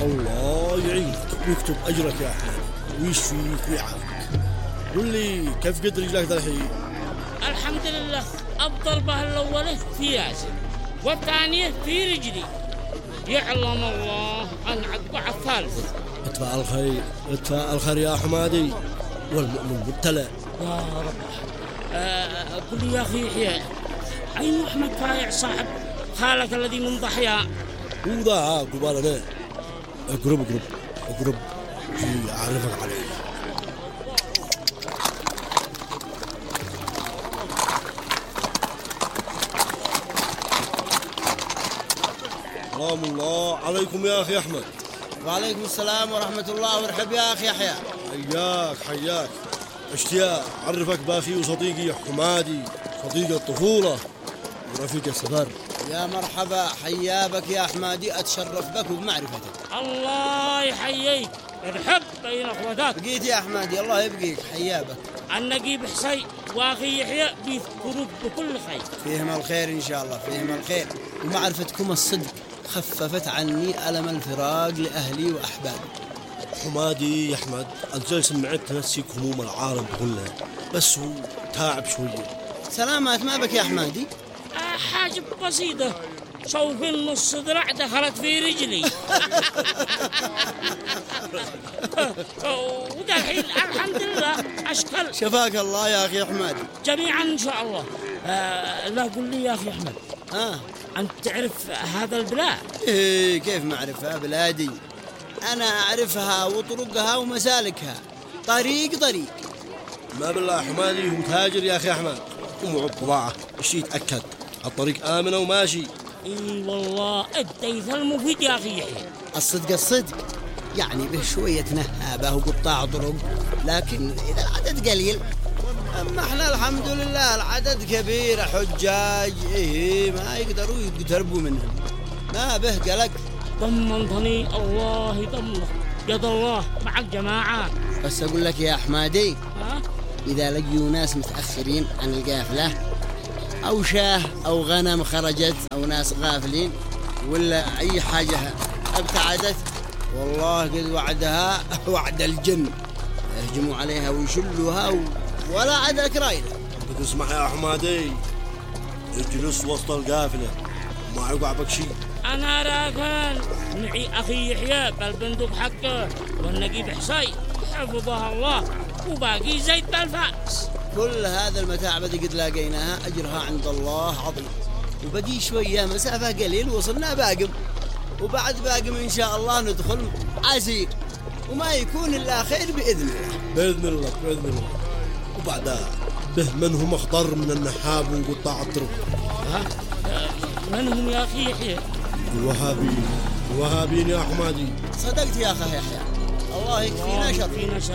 الله يعينك ويكتب أجرك يا أحمد ويشفيك ويعافيك. قل لي كيف قد رجلك ذا الحين؟ الحمد لله، الضربة الأولى في راسي والثانية في رجلي، يعلم الله أن عقب الثالثة. اتفاء الخير يا حمادي، والمؤمن مبتلى. يا رب. قل لي يا أخي يحيى، أين أحمد فايع صاحب خالك الذي من ضحية؟ هو ذا قبالنا. اقرب أعرفك عليه. سلام الله عليكم يا أخي أحمد. وعليكم السلام ورحمة الله ورحب يا أخي يحيى. حياك اشتياق أعرفك بأخي وصديقي حمادي، صديق الطفولة ورفيق السفر. يا مرحبا، حيابك يا حمادي، أتشرف بك وبمعرفتك. الله يحييك، الحب بين أخواتك. بقيت يا حمادي، الله يبقيك، حيابك. النقيب حسين وأخي يحيى بيذكروك بكل خير. فيهم الخير إن شاء الله، فيهم الخير، ومعرفتكم الصدق خففت عني ألم الفراق لأهلي وأحبابي. حمادي يا أحمد، الجلسة معك تنسيك هموم العالم كلها، بس هو تعب شوية. سلامات، ما بك يا حمادي؟ حاجة بسيطة، شوف النص ذراع دخلت في رجلي. وده الحين الحمد لله أشكل. شفاك الله يا أخي حمادي. جميعا إن شاء الله. لا قل لي يا أخي أحمد، أنت تعرف هذا البلاد؟ إيه، كيف ما أعرفها بلادي؟ أنا أعرفها وطرقها ومسالكها، طريق. ما بالله يا حمادي، هو تاجر يا أخي أحمد ومعه بضاعة، الشي يتأكد الطريق آمنة وماشي. إي والله الديث المفيد يا أخي يحيى. الصدق يعني به شوية نهابة وقطاع طرق، لكن إذا العدد قليل. أما احنا الحمد لله العدد كبير، حجاج ما يقدروا يقتربوا منهم، ما به قلق. طمنتني، الله يطمنك، يد الله مع الجماعة. بس أقول لك يا حمادي، إذا لقيوا ناس متأخرين عن القافلة، أو شاه أو غنم خرجت، أو ناس غافلين، ولا أي حاجة ابتعدت، والله قد وعدها وعد الجن، يهجموا عليها ويشلوها ولا عدك رايدة. تسمح يا حمادي، اجلس وسط القافلة ما يقع بك شيء. أنا راكن معي أخي يحيى بالبندق حقه والنقيب حسين حفظها الله، وباقي زيد بالفاس. كل هذا المتاعب اللي قد لاقيناها أجرها عند الله عظيم، وبقي شوية مسافة قليل وصلنا باقم، وبعد باقم إن شاء الله ندخل عسير، وما يكون إلا خير بإذن الله. وبعدها به من هم أخطر من النحاب وقطاع الطرق. من هم يا أخي يحيى؟ الوهابين يا حمادي. صدقت يا أخي يحيى، الله يكفينا شر.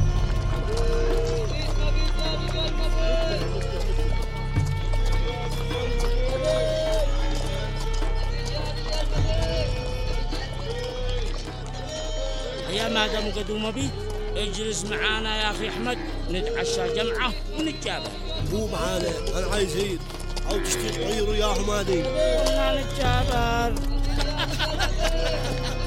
يا ما دام قدوم بي، اجلس معانا يا أخي أحمد، نتعشى جمعة ونتجابر. هو معانا، أنا عايز زيد أو تشتري طير يا حمادي. والله نتجابر.